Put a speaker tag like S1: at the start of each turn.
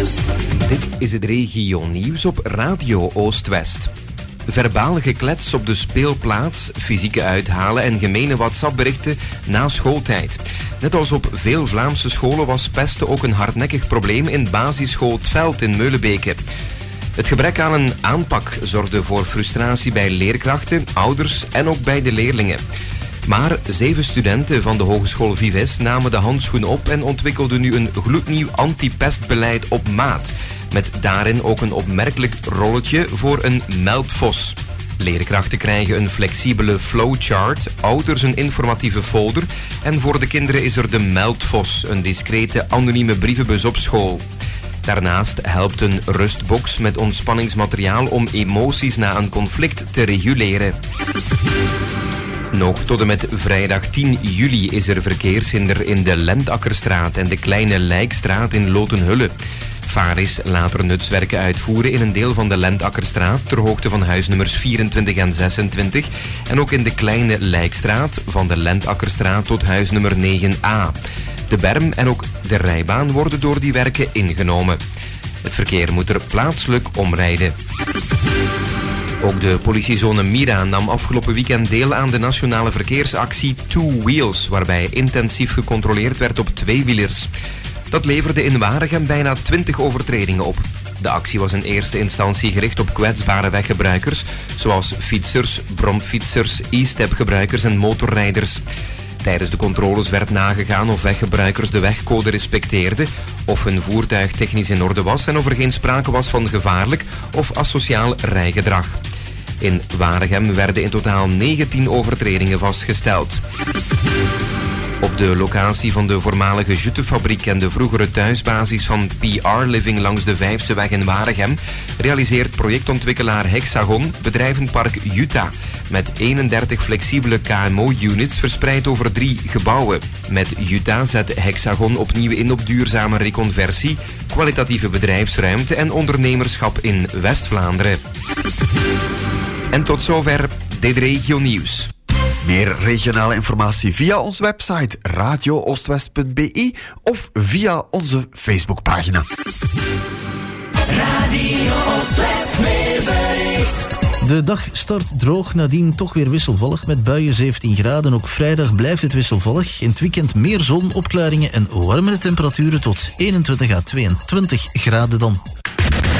S1: Dit is het regio-nieuws op Radio Oost-West. Verbaal geklets op de speelplaats, fysieke uithalen en gemene WhatsApp-berichten na schooltijd. Net als op veel Vlaamse scholen was pesten ook een hardnekkig probleem in basisschool 't Veld in Meulebeke. Het gebrek aan een aanpak zorgde voor frustratie bij leerkrachten, ouders en ook bij de leerlingen. Maar 7 studenten van de Hogeschool Vives namen de handschoen op en ontwikkelden nu een gloednieuw anti-pestbeleid op maat. Met daarin ook een opmerkelijk rolletje voor een meldvos. Leerkrachten krijgen een flexibele flowchart, ouders een informatieve folder en voor de kinderen is er de meldvos, een discrete anonieme brievenbus op school. Daarnaast helpt een rustbox met ontspanningsmateriaal om emoties na een conflict te reguleren. Nog tot en met vrijdag 10 juli is er verkeershinder in de Lendakkerstraat en de Kleine Lijkstraat in Lotenhulle. Varis laat er nutswerken uitvoeren in een deel van de Lendakkerstraat ter hoogte van huisnummers 24 en 26 en ook in de Kleine Lijkstraat van de Lendakkerstraat tot huisnummer 9a. De berm en ook de rijbaan worden door die werken ingenomen. Het verkeer moet er plaatselijk omrijden. Ook de politiezone Mira nam afgelopen weekend deel aan de nationale verkeersactie Two Wheels, waarbij intensief gecontroleerd werd op tweewielers. Dat leverde in Waregem bijna 20 overtredingen op. De actie was in eerste instantie gericht op kwetsbare weggebruikers, zoals fietsers, bromfietsers, e-stepgebruikers en motorrijders. Tijdens de controles werd nagegaan of weggebruikers de wegcode respecteerden, of hun voertuig technisch in orde was en of er geen sprake was van gevaarlijk of asociaal rijgedrag. In Waregem werden in totaal 19 overtredingen vastgesteld. Op de locatie van de voormalige Juttefabriek en de vroegere thuisbasis van PR Living langs de Vijfseweg in Waregem realiseert projectontwikkelaar Hexagon bedrijvenpark Utah met 31 flexibele KMO-units verspreid over 3 gebouwen. Met Utah zet Hexagon opnieuw in op duurzame reconversie, kwalitatieve bedrijfsruimte en ondernemerschap in West-Vlaanderen. En tot zover dit regio nieuws.
S2: Meer regionale informatie via onze website radiooostwest.be of via onze Facebookpagina.
S3: Radio Oostwest weerbericht.
S4: De dag start droog, nadien toch weer wisselvallig met buien 17 graden. Ook vrijdag blijft het wisselvallig. In het weekend meer zon, opklaringen en warmere temperaturen tot 21 à 22 graden dan.